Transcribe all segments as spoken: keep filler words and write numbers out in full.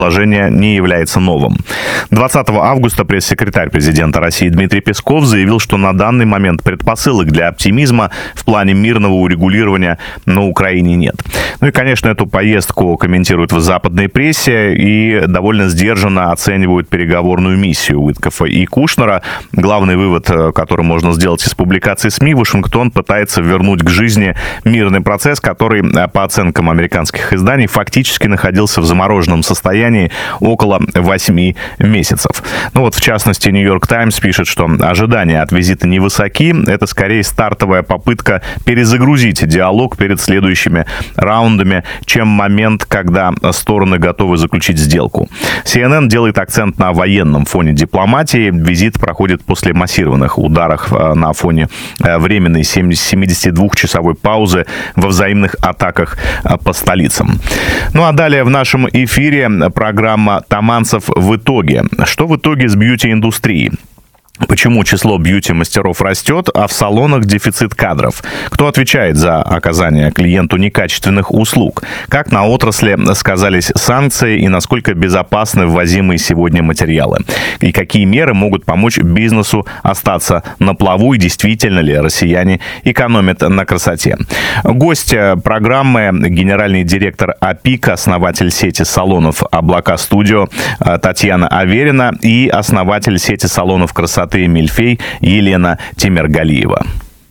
Положение не является новым. двадцатого августа пресс-секретарь президента России Дмитрий Песков заявил, что на данный момент предпосылок для оптимизма в плане мирного урегулирования на Украине нет. Ну и, конечно, эту поездку комментируют в западной прессе и довольно сдержанно оценивают переговорную миссию Уиткофа и Кушнера. Главный вывод, который можно сделать из публикации СМИ: Вашингтон пытается вернуть к жизни мирный процесс, который, по оценкам американских изданий, фактически находился в замороженном состоянии около восьми месяцев. Ну вот, в частности, Нью-Йорк Таймс пишет, что ожидания от визита невысоки. Это скорее стартовая попытка перезагрузить диалог перед следующими раундами, чем момент, когда стороны готовы заключить сделку. Си Эн Эн делает акцент на военном фоне дипломатии. Визит проходит после массированных ударов на фоне временной семидесятидвухчасовой паузы во взаимных атаках по столицам. Ну а далее в нашем эфире программа «Таманцев в итоге». Что в итоге с бьюти-индустрией? Почему число бьюти-мастеров растет, а в салонах дефицит кадров? Кто отвечает за оказание клиенту некачественных услуг? Как на отрасли сказались санкции и насколько безопасны ввозимые сегодня материалы? И какие меры могут помочь бизнесу остаться на плаву? И действительно ли россияне экономят на красоте? Гость программы — генеральный директор АПИК, основатель сети салонов «Облака Студио» Татьяна Аверина и основатель сети салонов красоты «Мильфей» Елена Темиргалиева.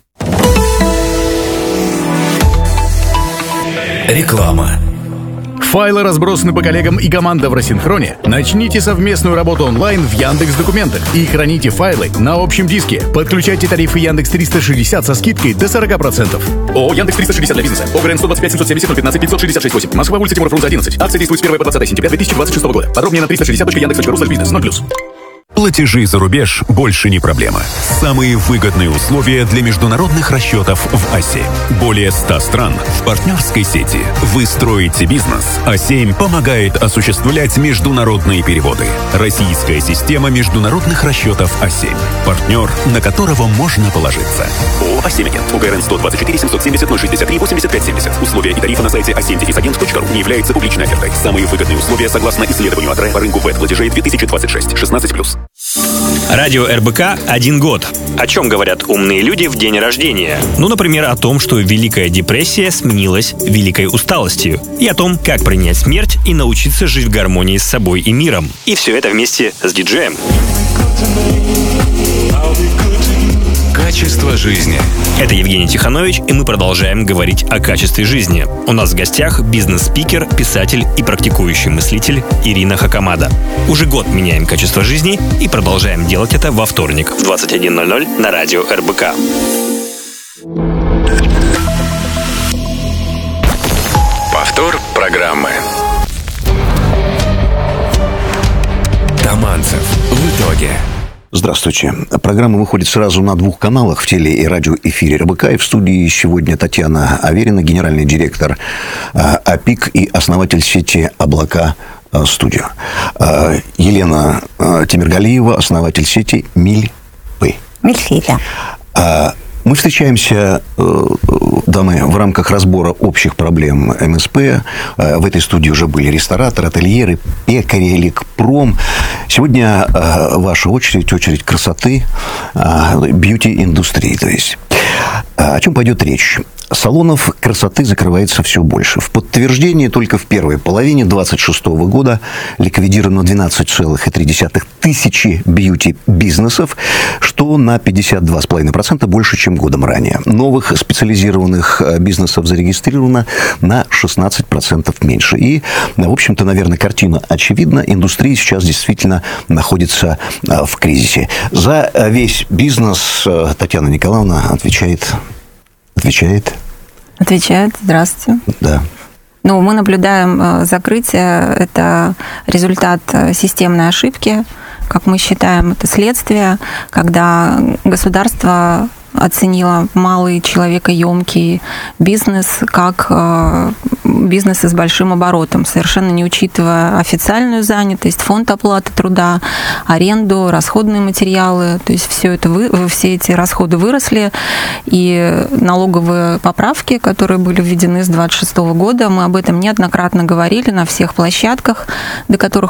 Реклама. Файлы разбросаны по коллегам и команда в рассинхроне? Начните совместную работу онлайн в Яндекс.Документах и храните файлы на общем диске. Подключайте тарифы Яндекс триста шестьдесят со скидкой до сорок процентов. ООО Яндекс триста шестьдесят для бизнеса. ОГРН сто двадцать пять семьсот семьдесят ноль пятнадцать пятьсот шестьдесят шесть восемь. Москва, улица Тимура Фрунзе одиннадцать. Акция действует с первого по двадцатое сентября две тысячи двадцать шестого года. Подробнее на триста шестьдесят точка яндекс точка ру слэш бизнес. ноль плюс. Платежи за рубеж больше не проблема. Самые выгодные условия для международных расчетов в АСЕ. Более ста стран в партнерской сети. Вы строите бизнес. а семь помогает осуществлять международные переводы. Российская система международных расчетов а семь. Партнер, на которого можно положиться. ООО а семь Агент. УГРН сто двадцать четыре семьсот семьдесят ноль шестьдесят три восемьдесят пять семьдесят. Условия и тарифы на сайте а семь агент точка ру не являются публичной офертой. Самые выгодные условия согласно исследованию АТРЭ по рынку вэт-платежей две тысячи двадцать шесть. шестнадцать плюс. Радио эр бэ ка один год. О чем говорят умные люди в день рождения? Ну, например, о том, что Великая депрессия сменилась великой усталостью. И о том, как принять смерть и научиться жить в гармонии с собой и миром. И все это вместе с диджеем. Качество жизни. Это Евгений Тиханович, и мы продолжаем говорить о качестве жизни. У нас в гостях бизнес-спикер, писатель и практикующий мыслитель Ирина Хакамада. Уже год меняем качество жизни и продолжаем делать это во вторник в двадцать один ноль ноль на радио эр бэ ка. Повтор программы. Таманцев в итоге. Здравствуйте. Программа выходит сразу на двух каналах: в теле- и радиоэфире эр бэ ка. И в студии сегодня Татьяна Аверина, генеральный директор АПИК и основатель сети «Облака Студио». Елена Темиргалиева, основатель сети «Мильфей». «Мильфей», да. Мы встречаемся, дамы, в рамках разбора общих проблем эм эс пэ. В этой студии уже были рестораторы, ательеры, пекари, элекпром. Сегодня ваша очередь, очередь красоты, бьюти-индустрии. То есть, о чем пойдет речь? Салонов красоты закрывается все больше. В подтверждение только в первой половине две тысячи двадцать шестого года ликвидировано двенадцать целых три десятых тысячи бьюти-бизнесов, что на пятьдесят два целых пять десятых процента больше, чем годом ранее. Новых специализированных бизнесов зарегистрировано на шестнадцать процентов меньше. И, в общем-то, наверное, картина очевидна. Индустрия сейчас действительно находится в кризисе. За весь бизнес Татьяна Николаевна отвечает... Отвечает? Отвечает. Здравствуйте. Да. Ну, мы наблюдаем закрытие. Это результат системной ошибки. Как мы считаем, это следствие, когда государство оценила малый человекоемкий бизнес как бизнесы с большим оборотом, совершенно не учитывая официальную занятость, фонд оплаты труда, аренду, расходные материалы. То есть все, это вы, все эти расходы выросли, и налоговые поправки, которые были введены с две тысячи двадцать шестого года, мы об этом неоднократно говорили на всех площадках, до которых